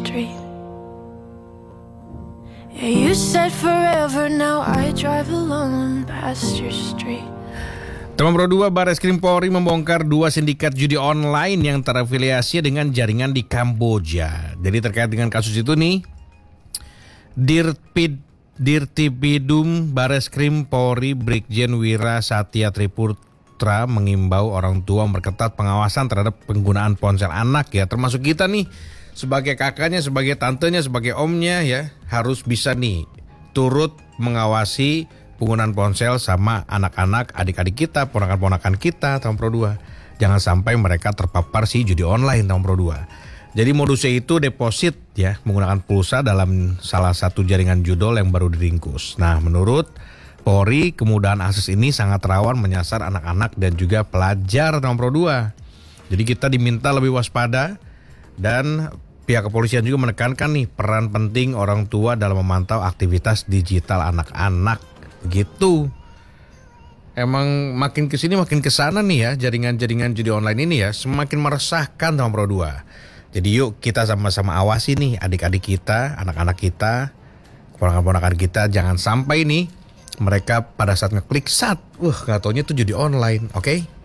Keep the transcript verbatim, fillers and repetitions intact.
street. Yeah, you said forever, now I drive alone past your street. Teman Pro dua, Bareskrim Polri membongkar dua sindikat judi online yang terafiliasi dengan jaringan di Kamboja. Jadi terkait dengan kasus itu nih, Dirpid Dirtipidum Bareskrim Polri Brigjen Wira Satya Triputra mengimbau orang tua memperketat pengawasan terhadap penggunaan ponsel anak ya, termasuk kita nih sebagai kakaknya, sebagai tantenya, sebagai omnya ya, harus bisa nih turut mengawasi penggunaan ponsel sama anak-anak, adik-adik kita, ponakan-ponakan kita, Tahun Pro dua. Jangan sampai mereka terpapar si judi online, Tahun Pro dua. Jadi modusnya itu deposit ya, menggunakan pulsa dalam salah satu jaringan judol yang baru diringkus. Nah, menurut Polri, kemudahan akses ini sangat rawan menyasar anak-anak dan juga pelajar, Tahun Pro dua. Jadi kita diminta lebih waspada, dan pihak kepolisian juga menekankan nih peran penting orang tua dalam memantau aktivitas digital anak-anak gitu. Emang makin kesini makin kesana nih ya jaringan-jaringan judi online ini ya, semakin meresahkan, Tahun Pro dua. Jadi yuk kita sama-sama awasi nih adik-adik kita, anak-anak kita, ponakan-ponakan kita, jangan sampai nih mereka pada saat ngeklik sat, wah gak taunya itu judi online, oke? Okay?